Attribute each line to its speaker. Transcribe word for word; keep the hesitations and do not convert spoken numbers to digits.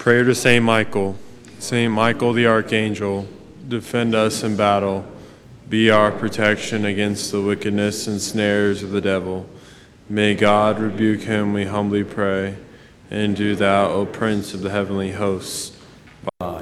Speaker 1: Prayer to Saint Michael. Saint Michael the Archangel, defend us in battle. Be our protection against the wickedness and snares of the devil. May God rebuke him, we humbly pray. And do thou, O Prince of the heavenly hosts, by